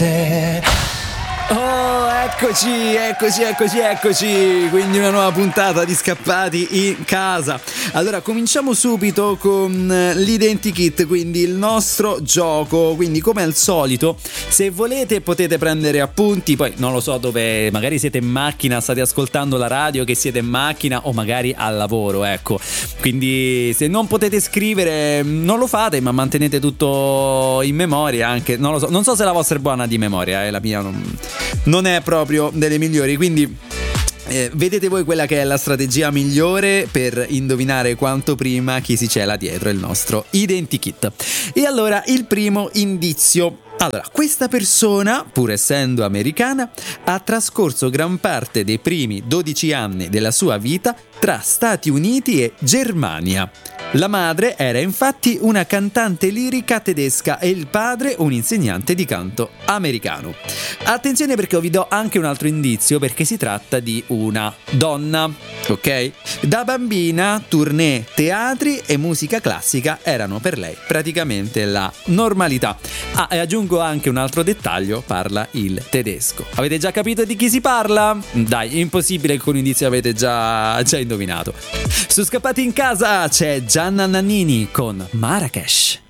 te. Oh, eccoci, quindi una nuova puntata di Scappati in Casa. Allora, cominciamo subito con l'identikit, quindi il nostro gioco. Quindi, come al solito, se volete potete prendere appunti. Poi non lo so dove, magari siete in macchina, state ascoltando la radio, che siete in macchina o magari al lavoro, ecco. Quindi se non potete scrivere non lo fate, ma mantenete tutto in memoria anche. Non lo so, non so se la vostra è buona di memoria, la mia non è proprio delle migliori, quindi vedete voi quella che è la strategia migliore per indovinare quanto prima chi si cela dietro il nostro identikit. E allora il primo indizio. Allora, questa persona, pur essendo americana, ha trascorso gran parte dei primi 12 anni della sua vita tra Stati Uniti e Germania. La madre era infatti una cantante lirica tedesca e il padre un insegnante di canto americano. Attenzione, perché vi do anche un altro indizio, perché si tratta di una donna, ok? Da bambina tournée, teatri e musica classica erano per lei praticamente la normalità. Ah, e aggiungo anche un altro dettaglio: parla il tedesco. Avete già capito di chi si parla? Dai, impossibile che con un indizio avete già indovinato. Su Scappati in Casa c'è Gianna Nannini con Marrakesh.